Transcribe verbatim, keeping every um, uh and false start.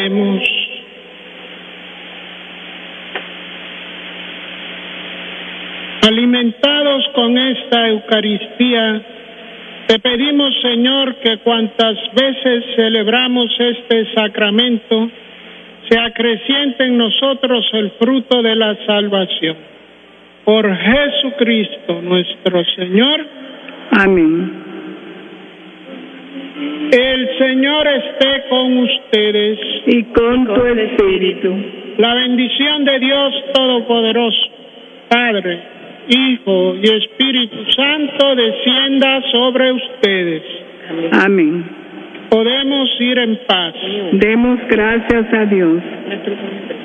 Oremos. Alimentados con esta Eucaristía, te pedimos, Señor, que cuantas veces celebramos este sacramento, se acreciente en nosotros el fruto de la salvación. Por Jesucristo nuestro Señor. Amén. El Señor esté con ustedes. Y con tu espíritu. La bendición de Dios Todopoderoso, Padre, Hijo y Espíritu Santo, descienda sobre ustedes. Amén. Podemos ir en paz. Demos gracias a Dios.